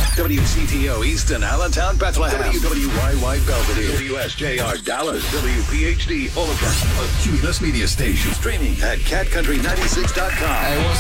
WCTO Easton, Allentown, Bethlehem. WWYY Belvedere. WSJR Dallas. WPHD Fullerton. A Cumulus Media Station. Streaming at catcountry96.com. Hey, what's